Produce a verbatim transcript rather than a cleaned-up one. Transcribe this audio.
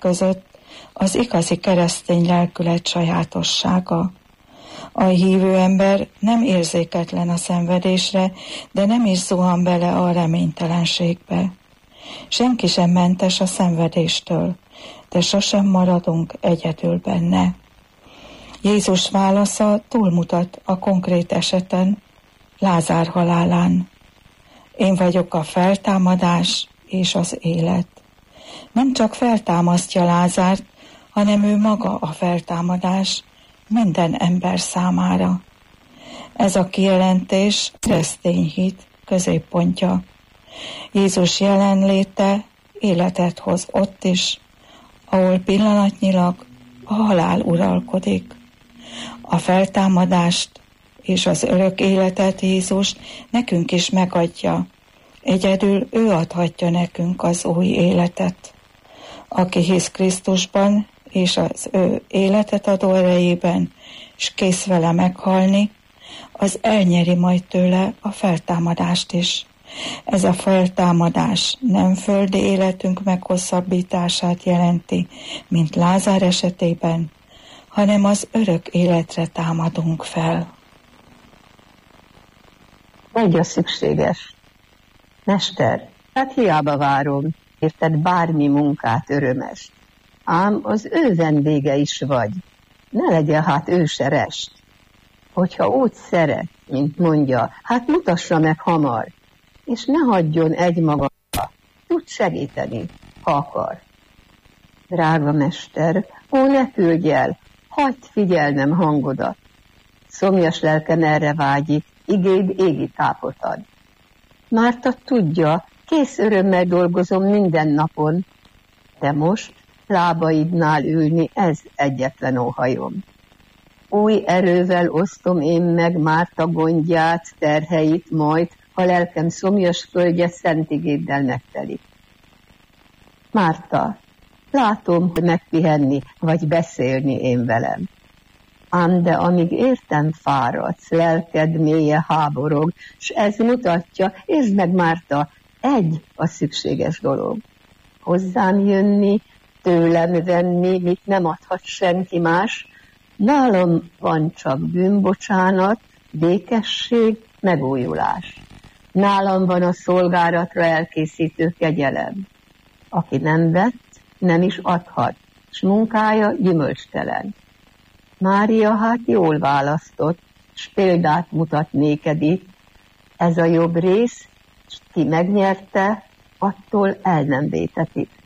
között az igazi keresztény lelkület sajátossága. A hívő ember nem érzéketlen a szenvedésre, de nem is zuhan bele a reménytelenségbe. Senki sem mentes a szenvedéstől, de sosem maradunk egyedül benne. Jézus válasza túlmutat a konkrét eseten, Lázár halálán. Én vagyok a feltámadás és az élet. Nem csak feltámasztja Lázárt, hanem ő maga a feltámadás minden ember számára. Ez a kijelentés keresztény hit középpontja. Jézus jelenléte életet hoz ott is, ahol pillanatnyilag a halál uralkodik. A feltámadást és az örök életet Jézus nekünk is megadja. Egyedül ő adhatja nekünk az új életet. Aki hisz Krisztusban és az ő életet adó erejében, és kész vele meghalni, az elnyeri majd tőle a feltámadást is. Ez a feltámadás nem földi életünk meghosszabbítását jelenti, mint Lázár esetében, hanem az örök életre támadunk fel. Egy a szükséges. Mester, hát hiába várom, érted bármi munkát örömest. Ám az ő vendége is vagy. Ne legyen hát ő se rest. Hogyha úgy szeret, mint mondja, hát mutassa meg hamar, és ne hagyjon egymaga, tud segíteni, ha akar. Drága mester, ó, ne küldj el, hagyd figyelnem hangodat. Szomjas lelkem erre vágyik, igéd égi tápot ad. Márta tudja, kész örömmel dolgozom minden napon, de most lábaidnál ülni ez egyetlen óhajom. Új erővel osztom én meg Márta gondját, terheit, majd, ha lelkem szomjas földje szent igéddel megtelik. Márta, látom, hogy megpihenni, vagy beszélni én velem. Ám de amíg értem fáradsz, lelked mélye háborog, s ez mutatja, értsd meg Márta, egy a szükséges dolog. Hozzám jönni, tőlem venni, mit nem adhat senki más, nálam van csak bűnbocsánat, békesség, megújulás. Nálam van a szolgálatra elkészítő kegyelem. Aki nem vett, nem is adhat, s munkája gyümölcstelen. Mária hát jól választott, s példát mutat néked itt. Ez a jobb rész, s ki megnyerte, attól el nem vétetik.